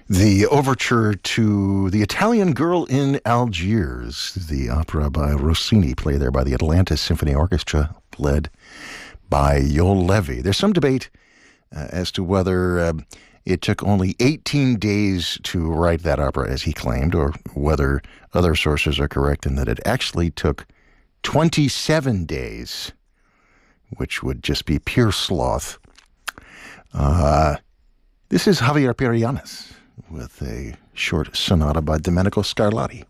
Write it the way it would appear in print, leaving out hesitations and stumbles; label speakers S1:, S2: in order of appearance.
S1: The overture to The Italian Girl in Algiers, the opera by Rossini, played there by the Atlanta Symphony Orchestra, led by Joel Levy. There's some debate as to whether it took only 18 days to write that opera, as he claimed, or whether other sources are correct in that it actually took 27 days, which would just be pure sloth. This is Javier Perianes with a short sonata by Domenico Scarlatti.